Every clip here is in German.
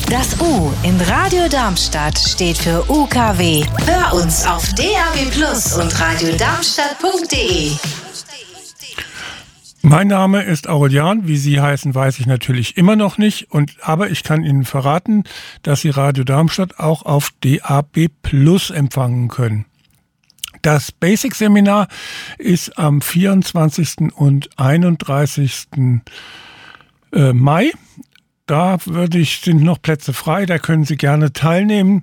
Das U in Radio Darmstadt steht für UKW. Hör uns auf DAB+ und radiodarmstadt.de. Mein Name ist Aurelian. Wie Sie heißen, weiß ich natürlich immer noch nicht. Aber ich kann Ihnen verraten, dass Sie Radio Darmstadt auch auf DAB+ empfangen können. Das Basic-Seminar ist am 24. und 31. Mai. Da sind noch Plätze frei, da können Sie gerne teilnehmen.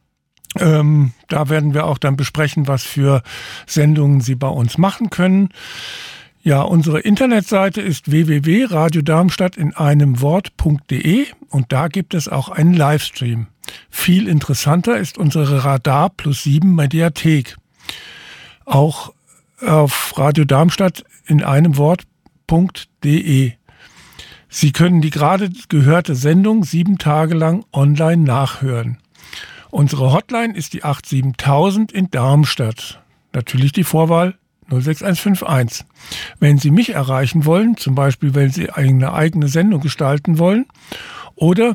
Da werden wir auch dann besprechen, was für Sendungen Sie bei uns machen können. Ja, unsere Internetseite ist www.radiodarmstadt in einem Wort.de und da gibt es auch einen Livestream. Viel interessanter ist unsere Radar Plus 7 Mediathek. Auch auf Radio Darmstadt in einem Wort.de. Sie können die gerade gehörte Sendung 7 Tage lang online nachhören. Unsere Hotline ist die 87000 in Darmstadt. Natürlich die Vorwahl 06151. Wenn Sie mich erreichen wollen, zum Beispiel, wenn Sie eine eigene Sendung gestalten wollen oder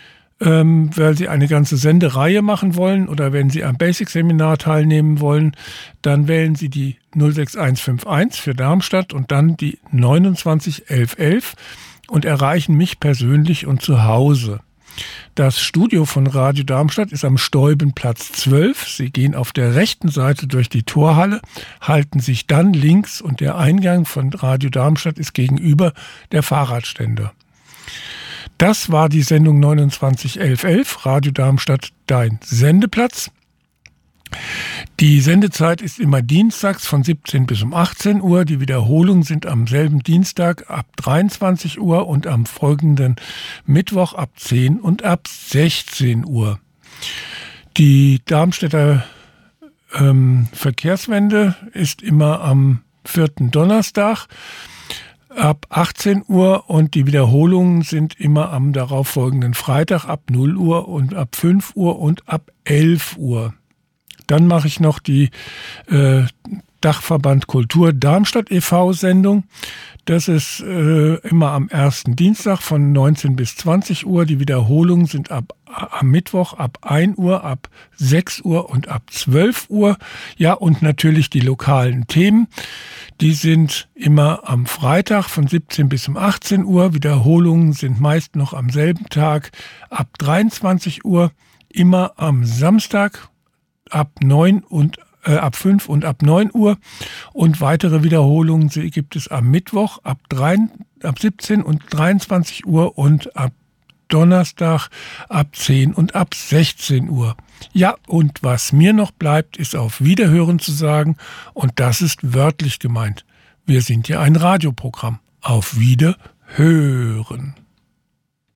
weil Sie eine ganze Sendereihe machen wollen oder wenn Sie am Basic-Seminar teilnehmen wollen, dann wählen Sie die 06151 für Darmstadt und dann die 291111 und erreichen mich persönlich und zu Hause. Das Studio von Radio Darmstadt ist am Steubenplatz 12. Sie gehen auf der rechten Seite durch die Torhalle, halten sich dann links und der Eingang von Radio Darmstadt ist gegenüber der Fahrradständer. Das war die Sendung 291111, Radio Darmstadt, dein Sendeplatz. Die Sendezeit ist immer dienstags von 17 bis um 18 Uhr. Die Wiederholungen sind am selben Dienstag ab 23 Uhr und am folgenden Mittwoch ab 10 und ab 16 Uhr. Die Darmstädter Verkehrswende ist immer am 4. Donnerstag ab 18 Uhr und die Wiederholungen sind immer am darauffolgenden Freitag ab 0 Uhr und ab 5 Uhr und ab 11 Uhr. Dann mache ich noch die Dachverband Kultur Darmstadt e.V. Sendung. Das ist immer am ersten Dienstag von 19 bis 20 Uhr. Die Wiederholungen sind am Mittwoch ab 1 Uhr, ab 6 Uhr und ab 12 Uhr. Ja, und natürlich die lokalen Themen. Die sind immer am Freitag von 17 bis um 18 Uhr. Wiederholungen sind meist noch am selben Tag ab 23 Uhr. Immer am Samstag ab 5 und ab 9 Uhr und weitere Wiederholungen gibt es am Mittwoch ab 17 und 23 Uhr und ab Donnerstag ab 10 und ab 16 Uhr. Ja, und was mir noch bleibt, ist auf Wiederhören zu sagen und das ist wörtlich gemeint. Wir sind ja ein Radioprogramm. Auf Wiederhören.